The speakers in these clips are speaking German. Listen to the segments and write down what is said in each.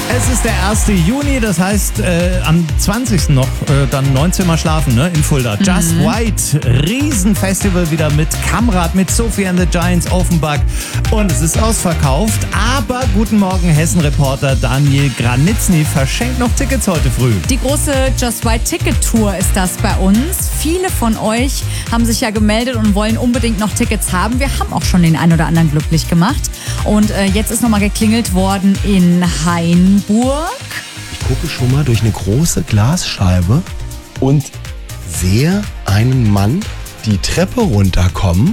Es ist der 1. Juni, das heißt am 20. noch dann 19 Mal schlafen, ne, in Fulda. Just White, Riesenfestival wieder mit Kamrat, mit Sophie and the Giants, Offenbach und es ist ausverkauft. Aber guten Morgen, Hessen-Reporter Daniel Granitzny verschenkt noch Tickets heute früh. Die große Just White Ticket Tour ist das bei uns. Viele von euch haben sich ja gemeldet und wollen unbedingt noch Tickets haben. Wir haben auch schon den einen oder anderen glücklich gemacht. Und jetzt ist nochmal geklingelt worden in Hainburg. Ich gucke schon mal durch eine große Glasscheibe und sehe einen Mann die Treppe runterkommen.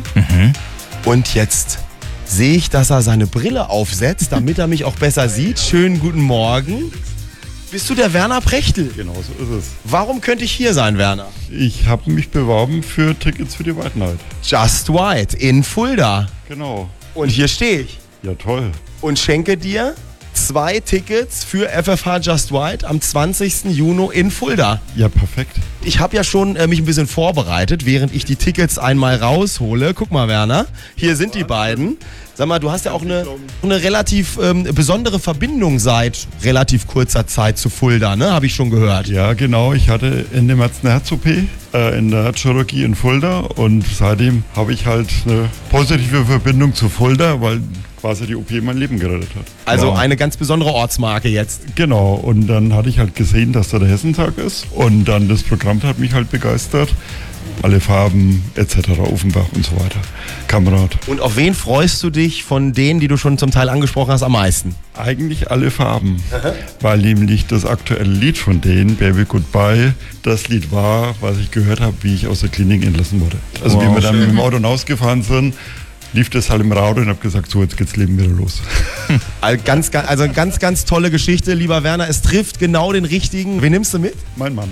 Und jetzt sehe ich, dass er seine Brille aufsetzt, damit er mich auch besser sieht. Schönen guten Morgen. Bist du der Werner Prechtl? Genau, so ist es. Warum könnte ich hier sein, Werner? Ich habe mich beworben für Tickets für die White Night. Just White in Fulda. Genau. Und hier stehe ich Ja, toll. und schenke dir 2 Tickets für FFH Just White am 20. Juni in Fulda. Ja, perfekt. Ich habe ja schon mich ein bisschen vorbereitet, während ich die Tickets einmal raushole. Guck mal, Werner, hier sind die beiden. Sag mal, du hast ja auch eine relativ besondere Verbindung seit relativ kurzer Zeit zu Fulda, ne? Habe ich schon gehört. Ja, genau. Ich hatte Ende März eine Herz-OP in der Herzchirurgie in Fulda und seitdem habe ich halt eine positive Verbindung zu Fulda, weil quasi die OP mein Leben gerettet hat. Also Wow. eine ganz besondere Ortsmarke jetzt. Genau, und dann hatte ich halt gesehen, dass da der Hessentag ist und dann das Programm hat mich halt begeistert. Alle Farben etc., Offenbach und so weiter. Kamerad. Und auf wen freust du dich von denen, die du schon zum Teil angesprochen hast, am meisten? Eigentlich alle Farben, weil nämlich das aktuelle Lied von denen, Baby Goodbye, das Lied war, was ich gehört habe, wie ich aus der Klinik entlassen wurde. Also wie wir dann mit dem Auto rausgefahren sind, lief das halt im Radio und habe gesagt, so jetzt geht's Leben wieder los. Also ganz tolle Geschichte, lieber Werner. Es trifft genau den richtigen. Wen nimmst du mit? Mein Mann.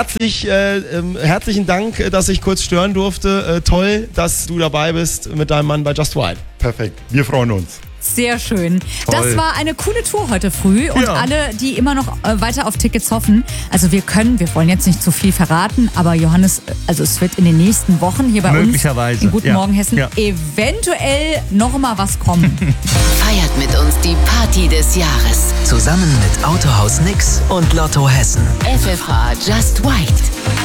Herzlichen Dank, dass ich kurz stören durfte. Toll, dass du dabei bist mit deinem Mann bei Just White. Perfekt. Wir freuen uns. Sehr schön. Toll. Das war eine coole Tour heute früh und Ja. alle, die immer noch weiter auf Tickets hoffen. Also wir wollen jetzt nicht zu viel verraten, aber Johannes, also es wird in den nächsten Wochen hier bei uns Möglicherweise, in Guten ja. Morgen Hessen Ja. eventuell noch mal was kommen. Feiert mit uns die Party des Jahres. Zusammen mit Autohaus Nix und Lotto Hessen. FFH Just White.